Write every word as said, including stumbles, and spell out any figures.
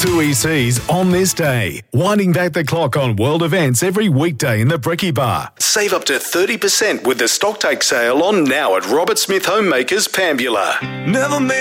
Two E Cs on this day. Winding back the clock on world events every weekday in the Bricky Bar. Save up to thirty percent with the Stocktake sale on now at Robert Smith Homemakers, Pambula. Never made